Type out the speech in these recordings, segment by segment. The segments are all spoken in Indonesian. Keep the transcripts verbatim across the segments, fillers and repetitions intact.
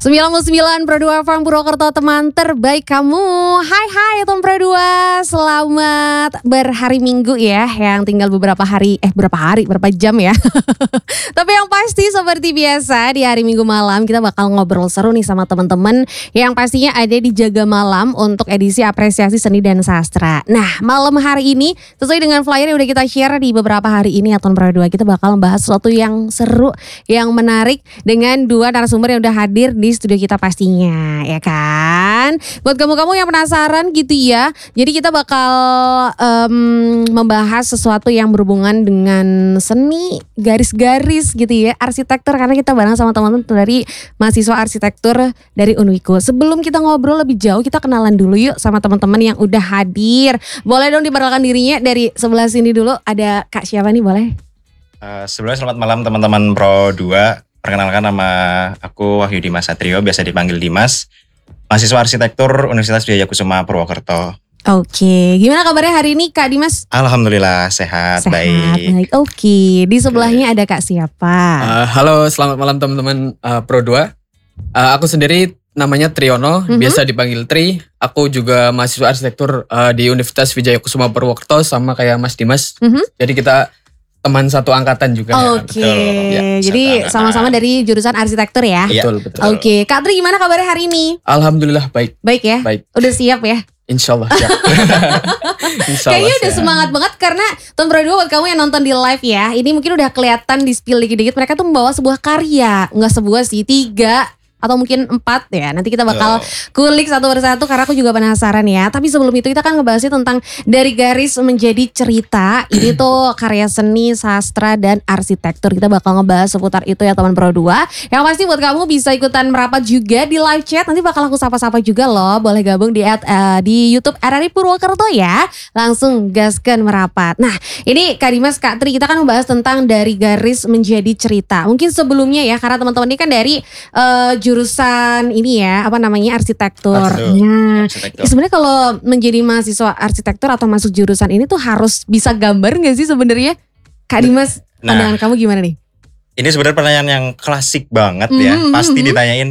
sembilan puluh sembilan Pro dua F M Purwokerto, teman terbaik kamu. Hai hai teman Pro dua, selamat berhari Minggu ya, yang tinggal beberapa hari, eh berapa hari, berapa jam ya. Tapi yang pasti seperti biasa di hari Minggu malam kita bakal ngobrol seru nih sama teman-teman yang pastinya ada di Jaga Malam untuk edisi apresiasi seni dan sastra. Nah, malam hari ini sesuai dengan flyer yang udah kita share di beberapa hari ini ya teman Pro dua, kita bakal membahas sesuatu yang seru, yang menarik dengan dua narasumber yang udah hadir di studio kita pastinya, ya kan? Buat kamu-kamu yang penasaran gitu ya, jadi kita bakal um, membahas sesuatu yang berhubungan dengan seni, garis-garis gitu ya, arsitektur, karena kita bareng sama teman-teman dari mahasiswa arsitektur dari Unwiku. Sebelum kita ngobrol lebih jauh, kita kenalan dulu yuk sama teman-teman yang udah hadir. Boleh dong diperkenalkan dirinya dari sebelah sini dulu. Ada Kak siapa nih, boleh? Uh, sebelumnya selamat malam teman-teman Pro dua. Perkenalkan, nama aku Wahyu Dimas Satrio, biasa dipanggil Dimas. Mahasiswa arsitektur Universitas Wijayakusuma Purwokerto. Oke, gimana kabarnya hari ini Kak Dimas? Alhamdulillah sehat, sehat baik. baik. Oke, di sebelahnya ada Kak siapa? Uh, halo, selamat malam teman-teman uh, Pro dua. Uh, aku sendiri namanya Triono, mm-hmm. biasa dipanggil Tri. Aku juga mahasiswa arsitektur uh, di Universitas Wijayakusuma Purwokerto sama kayak Mas Dimas. Mm-hmm. Jadi kita teman satu angkatan juga. Oke, ya, jadi sama-sama dari jurusan arsitektur ya. Iya, betul, betul. Oke, Kak Tri gimana kabarnya hari ini? Alhamdulillah baik. Baik ya? Baik. Udah siap ya? Insya Allah siap. Insya Allah Kayaknya udah siap. semangat banget karena Teman Pro dua buat kamu yang nonton di live ya, ini mungkin udah kelihatan di spill dikit-dikit, mereka tuh membawa sebuah karya. Enggak sebuah sih, tiga atau mungkin empat ya. Nanti kita bakal kulik satu persatu karena aku juga penasaran ya. Tapi sebelum itu kita kan ngebahasnya tentang dari garis menjadi cerita. Ini tuh karya seni, sastra, dan arsitektur. Kita bakal ngebahas seputar itu ya teman Pro dua. Yang pasti buat kamu bisa ikutan merapat juga di live chat. Nanti bakal aku sapa-sapa juga loh. Boleh gabung di uh, di YouTube R R I Purwokerto ya. Langsung gaskan merapat. Nah, ini Kak Dimas, Kak Tri, kita kan membahas tentang dari garis menjadi cerita. Mungkin sebelumnya ya, karena teman-teman ini kan dari uh, jurusan ini ya, apa namanya, arsitektur. Nah, sebenarnya kalau menjadi mahasiswa arsitektur atau masuk jurusan ini tuh harus bisa gambar nggak sih sebenarnya? Kak Dimas, nah, pandangan kamu gimana nih? Ini sebenarnya pertanyaan yang klasik banget ya. Mm-hmm. Pasti ditanyain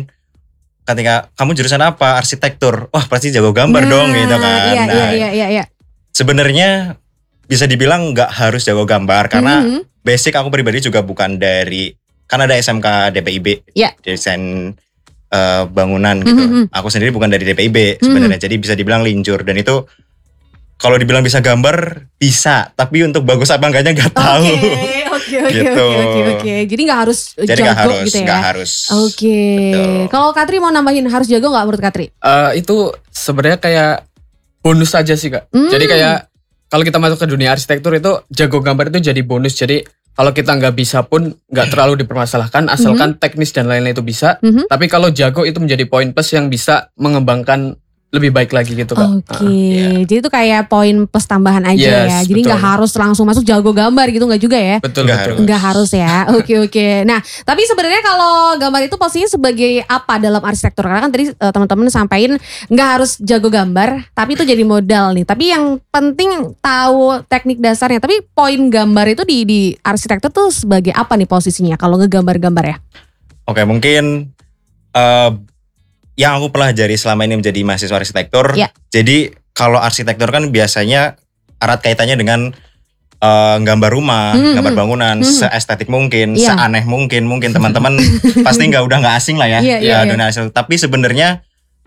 ketika kamu jurusan apa? Arsitektur. Wah, pasti jago gambar nah, dong gitu kan. Iya, nah, iya, iya, iya, iya. Sebenarnya bisa dibilang nggak harus jago gambar karena mm-hmm. basic aku pribadi juga bukan dari, kan ada S M K D P I B, yeah. desain Uh, bangunan gitu. Mm-hmm. Aku sendiri bukan dari D P I B sebenarnya, mm-hmm. jadi bisa dibilang linjur. Dan itu kalau dibilang bisa gambar bisa, tapi untuk bagus apa enggaknya nggak tahu. Oke, oke, oke, gitu. oke, oke. Jadi nggak harus jadi jago gak harus, gitu ya? Nggak harus. Oke. Okay. Kalau Katri mau nambahin harus jago nggak menurut Katri? Uh, itu sebenarnya kayak bonus aja sih Kak. Mm. Jadi kayak kalau kita masuk ke dunia arsitektur itu jago gambar itu jadi bonus. Jadi kalau kita nggak bisa pun nggak terlalu dipermasalahkan asalkan mm-hmm. teknis dan lain-lain itu bisa. Mm-hmm. Tapi kalau jago itu menjadi poin plus yang bisa mengembangkan lebih baik lagi gitu Kak. Oke, okay. uh, yeah. Jadi itu kayak poin plus tambahan aja yes, ya. Jadi nggak harus langsung masuk jago gambar gitu, nggak juga ya? Betul, gak betul. Harus. Nggak harus ya. Oke, okay, oke. Okay. Nah, tapi sebenarnya kalau gambar itu posisinya sebagai apa dalam arsitektur? Karena kan tadi uh, teman-teman sampaikan nggak harus jago gambar, tapi itu jadi modal nih. Tapi yang penting tahu teknik dasarnya. Tapi poin gambar itu di di arsitektur tuh sebagai apa nih posisinya kalau ngegambar-gambar ya? Oke, okay, mungkin uh, yang aku pelajari selama ini menjadi mahasiswa arsitektur. Yeah. Jadi kalau arsitektur kan biasanya erat kaitannya dengan uh, gambar rumah, mm-hmm. gambar bangunan, mm-hmm. seestetik mungkin, yeah. seaneh mungkin, mungkin teman-teman pasti nggak udah nggak asing lah ya. Yeah, yeah, ya, yeah. Tapi sebenarnya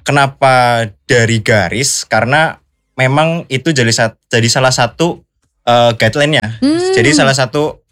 kenapa dari garis? Karena memang itu jadi jadi salah satu uh, guideline-nya. Mm. Jadi salah satu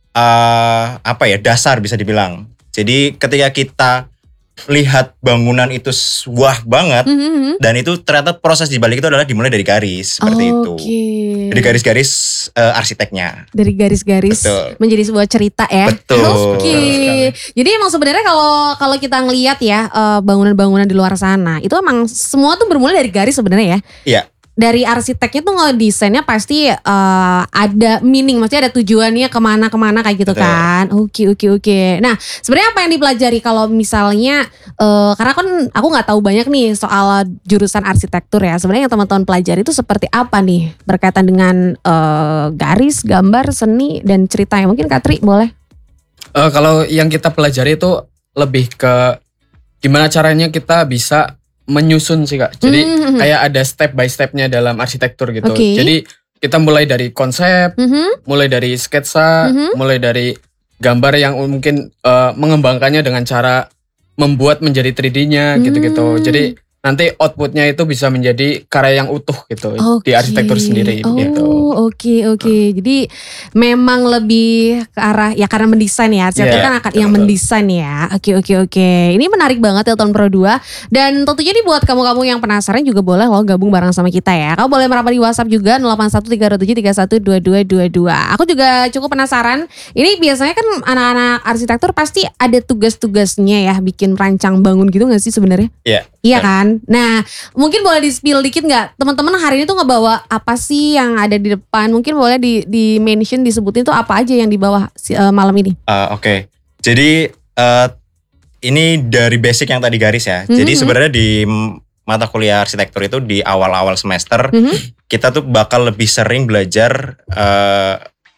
uh, apa ya, dasar bisa dibilang. Jadi ketika kita lihat bangunan itu wah banget, mm-hmm. dan itu ternyata proses di balik itu adalah dimulai dari garis seperti okay. itu. Dari garis-garis uh, arsiteknya. Dari garis-garis Betul. Menjadi sebuah cerita ya. Betul. Oke. Okay. Jadi emang sebenarnya kalau kalau kita ngelihat ya uh, bangunan-bangunan di luar sana, itu emang semua tuh bermula dari garis sebenarnya ya. Iya. Dari arsiteknya tuh ngedesainnya pasti uh, ada meaning, maksudnya ada tujuannya kemana-kemana kayak gitu. Betul. Kan. Oke oke oke. Nah sebenarnya apa yang dipelajari kalau misalnya uh, karena kan aku nggak tahu banyak nih soal jurusan arsitektur ya. Sebenarnya yang teman-teman pelajari itu seperti apa nih berkaitan dengan uh, garis, gambar, seni dan ceritanya. Mungkin Katri boleh? Uh, kalau yang kita pelajari itu lebih ke gimana caranya kita bisa menyusun sih Kak. Jadi mm-hmm. kayak ada step by stepnya dalam arsitektur gitu. Okay. Jadi kita mulai dari konsep, mm-hmm. mulai dari sketsa, mm-hmm. mulai dari gambar yang mungkin uh, mengembangkannya dengan cara membuat menjadi tiga D-nya mm. gitu-gitu. Jadi nanti outputnya itu bisa menjadi karya yang utuh gitu okay. di arsitektur sendiri oh, gitu. Oh oke okay, oke. Okay. Jadi memang lebih ke arah ya karena mendesain ya. Arsitektur yeah, kan akan yang mendesain ya. Oke okay, oke okay, oke. Okay. Ini menarik banget Hilton Pro dua. Dan tentunya nih buat kamu-kamu yang penasaran juga boleh loh gabung bareng sama kita ya. Kamu boleh merapat di WhatsApp juga nol delapan satu tiga tujuh tiga satu dua dua dua dua. Aku juga cukup penasaran. Ini biasanya kan anak-anak arsitektur pasti ada tugas-tugasnya ya bikin rancang bangun gitu gak sih sebenarnya? Iya. Yeah. Iya kan? Nah mungkin boleh di-spill dikit gak? Teman-teman hari ini tuh ngebawa apa sih yang ada di depan? Mungkin boleh di, di mention, disebutin tuh apa aja yang di bawah uh, malam ini? Uh, Oke, okay. Jadi uh, ini dari basic yang tadi garis ya. Mm-hmm. Jadi sebenarnya di mata kuliah arsitektur itu di awal-awal semester mm-hmm. kita tuh bakal lebih sering belajar uh,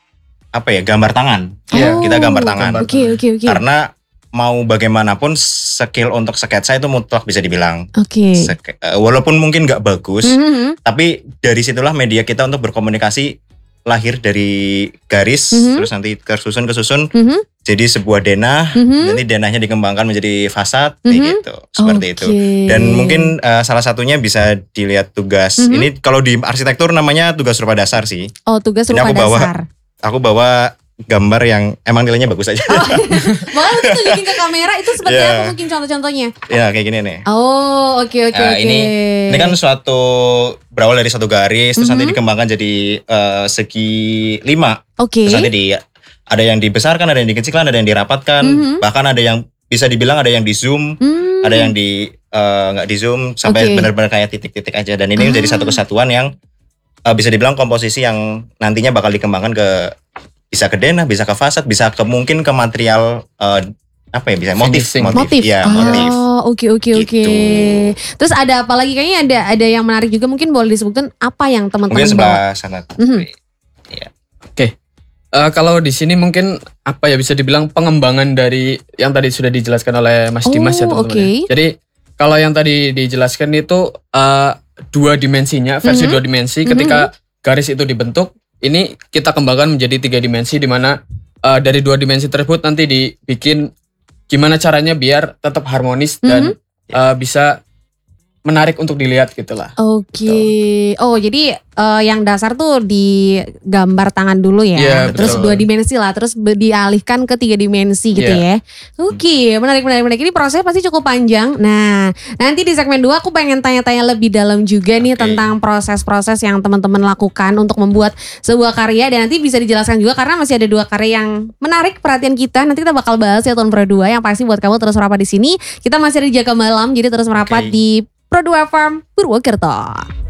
apa ya gambar tangan. Oh, ya, kita gambar tangan. Oke oke oke. Karena mau bagaimanapun skill untuk sketsa itu mutlak bisa dibilang. Oke. Okay. Uh, walaupun mungkin nggak bagus, mm-hmm. tapi dari situlah media kita untuk berkomunikasi lahir dari garis, mm-hmm. terus nanti kesusun kesusun, mm-hmm. jadi sebuah denah, mm-hmm. nanti denahnya dikembangkan menjadi fasad, mm-hmm. kayak gitu, seperti okay. itu. Dan mungkin uh, salah satunya bisa dilihat tugas. Mm-hmm. Ini kalau di arsitektur namanya tugas rupa dasar sih. Oh tugas rupa aku bawa, dasar. Aku bawa gambar yang emang nilainya bagus aja. Oh, boleh tunjukin ke kamera itu seperti yeah. apa mungkin contoh-contohnya? Ya yeah, kayak gini nih. Oh oke okay, oke okay, uh, oke. Okay. Ini ini kan suatu berawal dari satu garis, mm-hmm. terus nanti dikembangkan jadi uh, segi lima. Oke. Okay. Terus nanti di ada yang dibesarkan, ada yang dikecilkan, ada yang dirapatkan, mm-hmm. bahkan ada yang bisa dibilang ada yang di zoom, mm-hmm. ada yang di nggak uh, di zoom sampai okay. benar-benar kayak titik-titik aja. Dan ini ah. menjadi satu kesatuan yang uh, bisa dibilang komposisi yang nantinya bakal dikembangkan ke bisa ke denah, bisa ke fasad, bisa ke mungkin ke material uh, apa ya bisa motif, motif, motif. Ya, oh, motif. Oke oke oke. Terus ada apa lagi kayaknya ada ada yang menarik juga mungkin boleh disebutkan apa yang teman-teman mungkin sebelah sana. Mm-hmm. Ya. Oke. Okay. Uh, kalau di sini mungkin apa ya bisa dibilang pengembangan dari yang tadi sudah dijelaskan oleh Mas oh, Dimas ya teman-teman. Okay. Jadi kalau yang tadi dijelaskan itu uh, dua dimensinya, versi mm-hmm. dua dimensi ketika mm-hmm. garis itu dibentuk. Ini kita kembangkan menjadi tiga dimensi di mana uh, dari dua dimensi tersebut nanti dibikin gimana caranya biar tetap harmonis mm-hmm. dan uh, bisa menarik untuk dilihat gitulah. Oke. Okay. Gitu. Oh jadi uh, yang dasar tuh di gambar tangan dulu ya. Yeah, terus betul. dua dimensi lah. Terus dialihkan ke tiga dimensi gitu yeah. ya. Oke. Okay. Menarik menarik menarik. Ini prosesnya pasti cukup panjang. Nah nanti di segmen dua aku pengen tanya-tanya lebih dalam juga nih okay. tentang proses-proses yang teman-teman lakukan untuk membuat sebuah karya. Dan nanti bisa dijelaskan juga karena masih ada dua karya yang menarik perhatian kita. Nanti kita bakal bahas ya Hilton Pro dua. Yang pasti buat kamu terus merapat di sini. Kita masih ada di Jaga Malam. Jadi terus merapat okay. di Pro dua Farm Purwokerto.